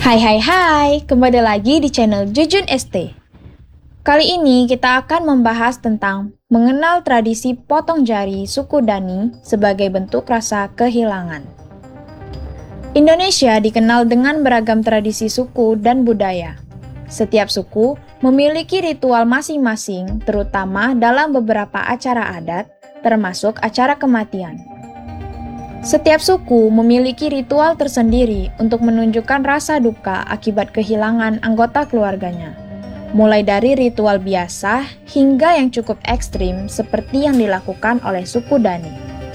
Hai, kembali lagi di channel Jujun ST. Kali ini kita akan membahas tentang mengenal tradisi potong jari suku Dani sebagai bentuk rasa kehilangan. Indonesia dikenal dengan beragam tradisi suku dan budaya. Setiap suku memiliki ritual masing-masing, terutama dalam beberapa acara adat, termasuk acara kematian. Setiap suku memiliki ritual tersendiri untuk menunjukkan rasa duka akibat kehilangan anggota keluarganya. Mulai dari ritual biasa hingga yang cukup ekstrim seperti yang dilakukan oleh suku Dani.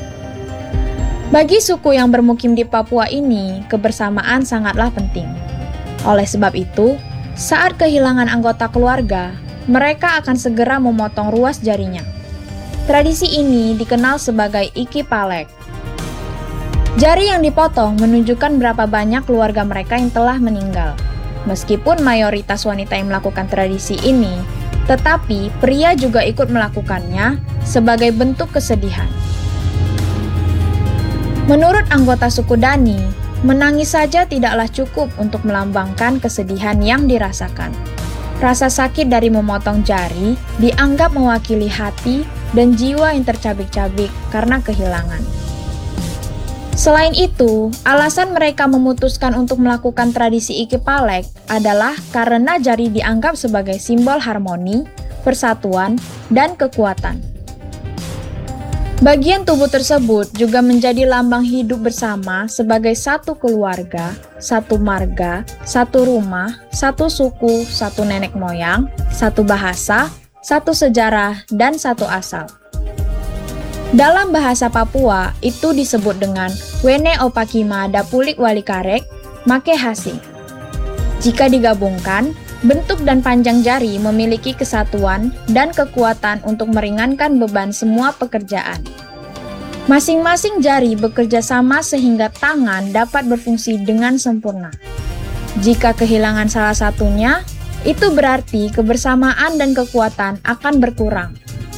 Bagi suku yang bermukim di Papua ini, kebersamaan sangatlah penting. Oleh sebab itu, saat kehilangan anggota keluarga, mereka akan segera memotong ruas jarinya. Tradisi ini dikenal sebagai Iki Palek. Jari yang dipotong menunjukkan berapa banyak keluarga mereka yang telah meninggal. Meskipun mayoritas wanita yang melakukan tradisi ini, tetapi pria juga ikut melakukannya sebagai bentuk kesedihan. Menurut anggota suku Dani, menangis saja tidaklah cukup untuk melambangkan kesedihan yang dirasakan. Rasa sakit dari memotong jari dianggap mewakili hati dan jiwa yang tercabik-cabik karena kehilangan. Selain itu, alasan mereka memutuskan untuk melakukan tradisi Iki Palek adalah karena jari dianggap sebagai simbol harmoni, persatuan, dan kekuatan. Bagian tubuh tersebut juga menjadi lambang hidup bersama sebagai satu keluarga, satu marga, satu rumah, satu suku, satu nenek moyang, satu bahasa, satu sejarah, dan satu asal. Dalam bahasa Papua, itu disebut dengan Wene Opakima Dapulik Walikarek Make Hasi. Jika digabungkan, bentuk dan panjang jari memiliki kesatuan dan kekuatan untuk meringankan beban semua pekerjaan. Masing-masing jari bekerja sama sehingga tangan dapat berfungsi dengan sempurna. Jika kehilangan salah satunya, itu berarti kebersamaan dan kekuatan akan berkurang.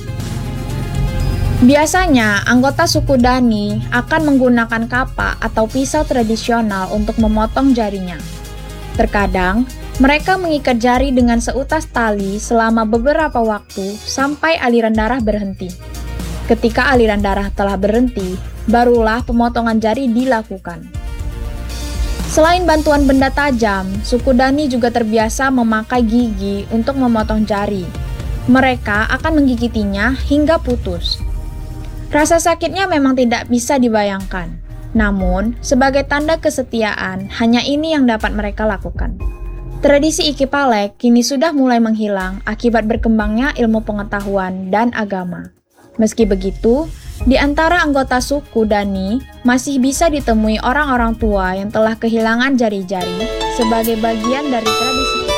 Biasanya, anggota suku Dani akan menggunakan kapa atau pisau tradisional untuk memotong jarinya. Terkadang, mereka mengikat jari dengan seutas tali selama beberapa waktu sampai aliran darah berhenti. Ketika aliran darah telah berhenti, barulah pemotongan jari dilakukan. Selain bantuan benda tajam, suku Dani juga terbiasa memakai gigi untuk memotong jari. Mereka akan menggigitinya hingga putus. Rasa sakitnya memang tidak bisa dibayangkan. Namun, sebagai tanda kesetiaan, hanya ini yang dapat mereka lakukan. Tradisi Iki Palek kini sudah mulai menghilang akibat berkembangnya ilmu pengetahuan dan agama. Meski begitu, di antara anggota suku Dani masih bisa ditemui orang-orang tua yang telah kehilangan jari-jari sebagai bagian dari tradisi.